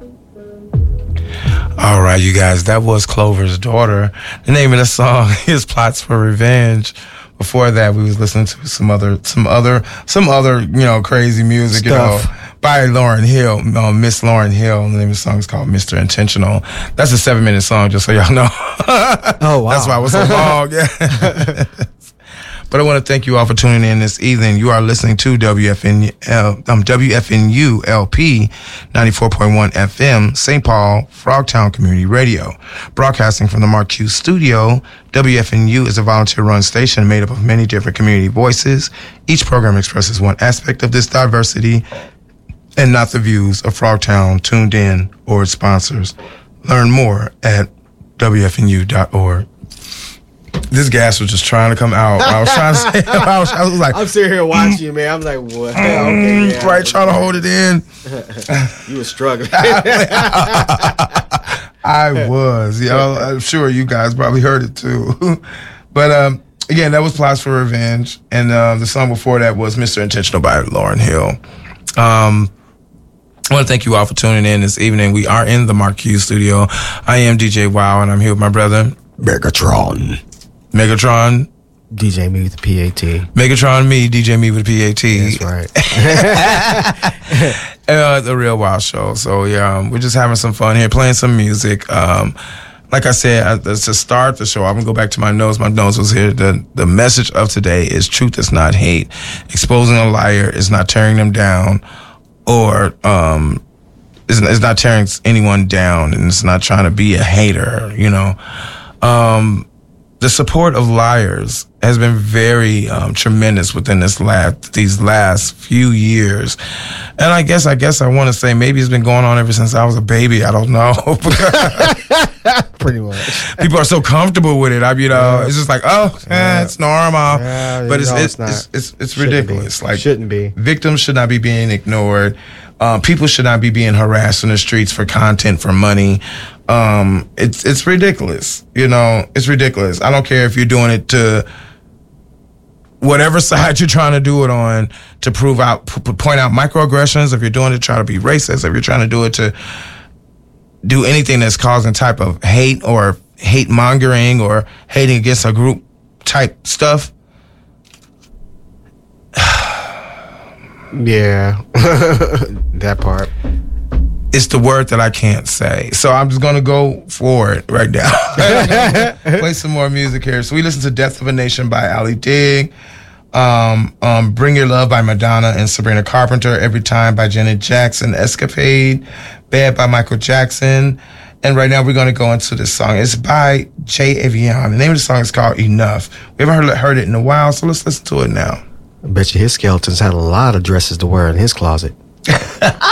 All right, you guys, that was Clover's Daughter. The name of the song is Plots for Revenge. Before that, we was listening to some other, crazy music, Stuff. by Lauryn Hill, Miss Lauryn Hill. The name of the song is called Mr. Intentional. That's a 7-minute song, just so y'all know. Oh, wow. That's why it was so long. Yeah. But I want to thank you all for tuning in this evening. You are listening to WFNU LP 94.1 FM, St. Paul, Frogtown Community Radio. Broadcasting from the Mark Q studio, WFNU is a volunteer-run station made up of many different community voices. Each program expresses one aspect of this diversity and not the views of Frogtown, Tuned In, or its sponsors. Learn more at WFNU.org. This gas was just trying to come out. I was trying to say, I was like, I'm sitting here watching you, man. I'm like, what? Okay, yeah, right, trying to hold it in. You were struggling. I was. I'm sure you guys probably heard it too. But again, that was Plots for Revenge. And the song before that was Mr. Intentional by Lauryn Hill. I want to thank you all for tuning in this evening. We are in the Mark Q studio. I am DJ Wow, and I'm here with my brother, Megatron. DJ Me with the PAT. Megatron, me, DJ Me with the PAT. That's right. The Real Wild Show. So, yeah, we're just having some fun here, playing some music. Like I said, to start the show, I'm going to go back to my notes. My notes was here. The message of today is truth is not hate. Exposing a liar is not tearing them down, or it's not tearing anyone down, and it's not trying to be a hater, The support of liars has been very tremendous within these last few years. And I guess I want to say maybe it's been going on ever since I was a baby. I don't know. Pretty much. People are so comfortable with it. It's just like, it's normal. Yeah, but it's ridiculous. Like, shouldn't be. Victims should not be being ignored. People should not be being harassed in the streets for content, for money. It's ridiculous. It's ridiculous. I don't care if you're doing it to whatever side you're trying to do it on, to point out microaggressions, if you're doing it to try to be racist, if you're trying to do it to do anything that's causing type of hate or hate mongering or hating against a group type stuff. Yeah, that part. It's the word that I can't say. So I'm just going to go for it right now. Play some more music here. So we listened to Death of a Nation by Ali Digg, Bring Your Love by Madonna and Sabrina Carpenter, Every Time by Janet Jackson, Escapade, Bad by Michael Jackson. And right now we're going to go into this song. It's by Jay Avion. The name of the song is called Enough. We haven't heard it in a while, so let's listen to it now. I bet you his skeletons had a lot of dresses to wear in his closet.